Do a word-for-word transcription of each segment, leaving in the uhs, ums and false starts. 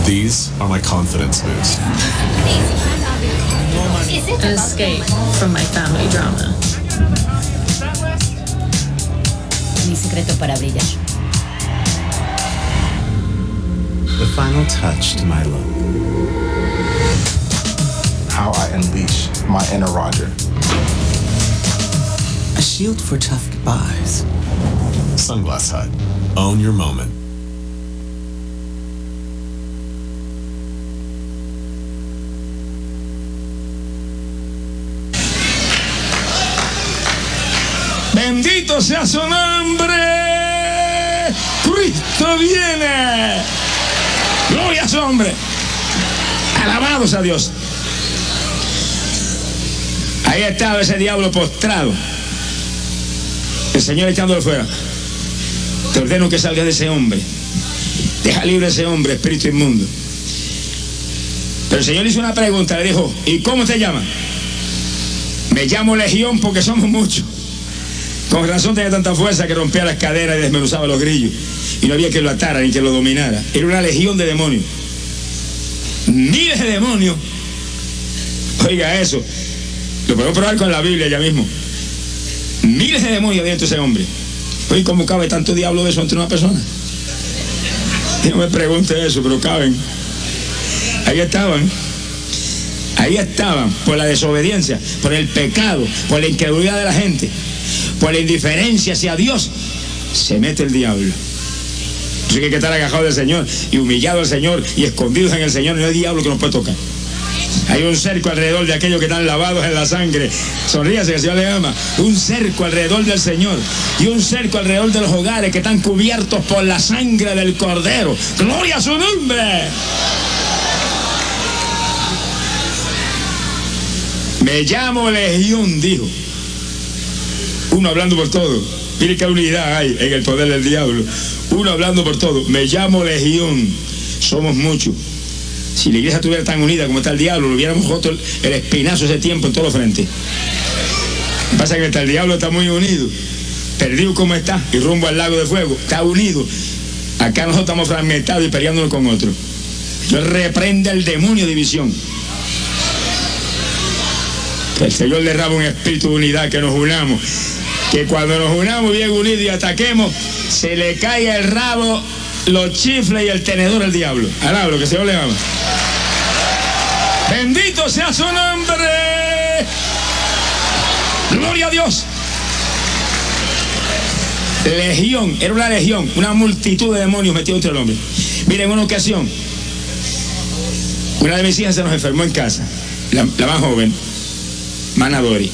These are my confidence boosts. An escape from my family drama. Mi secreto para brillar. The final touch to my look. How I unleash my inner Roger. A shield for tough goodbyes. Sunglass Hut. Own your moment. Bendito sea su nombre. Cristo viene. Gloria a su nombre. Alabados a Dios. Ahí estaba ese diablo postrado. El Señor echándolo fuera. Te ordeno que salgas de ese hombre. Deja libre a ese hombre, espíritu inmundo. Pero el Señor hizo una pregunta. Le dijo: ¿y cómo te llamas? Me llamo Legión porque somos muchos. Con razón tenía tanta fuerza que rompía las caderas y desmenuzaba los grillos. Y no había que lo atara ni que lo dominara. Era una legión de demonios. Miles de demonios. Oiga eso. Lo podemos probar con la Biblia ya mismo. Miles de demonios dentro de ese hombre. Oye, ¿cómo cabe tanto diablo de eso entre una persona? No me pregunte eso, pero caben. Ahí estaban. Ahí estaban por la desobediencia, por el pecado, por la incredulidad de la gente, por la indiferencia hacia Dios. Se mete el diablo. Así que hay que estar agajado del Señor y humillado al Señor y escondidos en el Señor. No hay diablo que nos puede tocar. Hay un cerco alrededor de aquellos que están lavados en la sangre. Sonríase, que el Señor le ama. Un cerco alrededor del Señor y un cerco alrededor de los hogares que están cubiertos por la sangre del Cordero. ¡Gloria a su nombre! Me llamo Legión, dijo. Uno hablando por todo. Mire qué unidad hay en el poder del diablo. Uno hablando por todo. Me llamo Legión. Somos muchos. Si la iglesia estuviera tan unida como está el diablo, lo hubiéramos roto el, el espinazo ese tiempo en todos los frentes. Lo que pasa es que el diablo está muy unido. Perdido como está y rumbo al lago de fuego. Está unido. Acá nosotros estamos fragmentados y peleándonos con otros. Yo reprende el demonio de división. Que el Señor derrama un espíritu de unidad, que nos unamos. Que cuando nos unamos bien unidos y ataquemos, se le caiga el rabo, los chifles y el tenedor al diablo. Alablo, que el Señor le ama. Bendito sea su nombre. Gloria a Dios. Legión, era una legión, una multitud de demonios metidos entre el hombre. Miren, en una ocasión, una de mis hijas se nos enfermó en casa, la, la más joven, Manadori.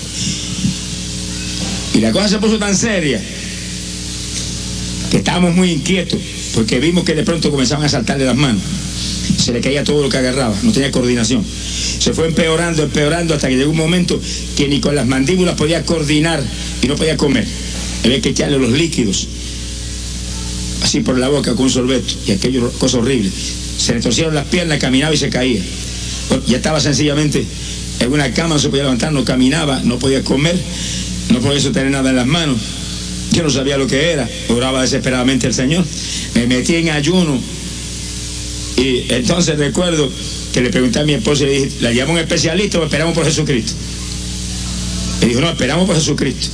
Y la cosa se puso tan seria que estábamos muy inquietos porque vimos que de pronto comenzaban a saltarle las manos. Se le caía todo lo que agarraba, no tenía coordinación. Se fue empeorando, empeorando hasta que llegó un momento que ni con las mandíbulas podía coordinar y no podía comer. Había que echarle los líquidos así por la boca con un sorbeto y aquello, cosa horrible. Se le torcieron las piernas, caminaba y se caía. Bueno, ya estaba sencillamente en una cama, no se podía levantar, no caminaba, no podía comer, no podía sostener nada en las manos. Yo no sabía lo que era, oraba desesperadamente al Señor, me metí en ayuno y entonces recuerdo que le pregunté a mi esposa y le dije: ¿la llamo un especialista o esperamos por Jesucristo? Y dijo: no, esperamos por Jesucristo.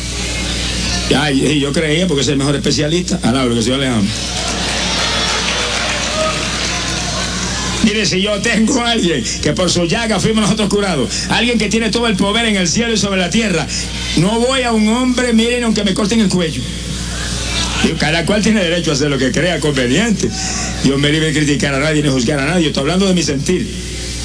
Y yo creía, porque es el mejor especialista. Alabro, que el Señor le ama. Mire, si yo tengo a alguien que por su llaga fuimos nosotros curados, alguien que tiene todo el poder en el cielo y sobre la tierra, no voy a un hombre, miren, aunque me corten el cuello. Y cada cual tiene derecho a hacer lo que crea conveniente. Dios me libre de criticar a nadie ni juzgar a nadie. Yo estoy hablando de mi sentir.